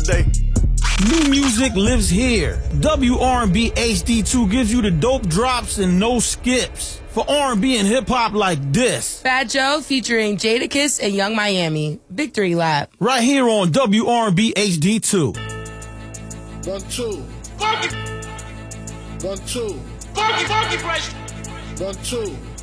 today. New music lives here. WR&B HD2 gives you the dope drops and no skips. For R&B and hip-hop like this. Fat Joe featuring Jadakiss and Young Miami. Victory Lap. Right here on WR&B HD2. 1, 2. Funky. 1, 2. Funky fresh. 1, 2.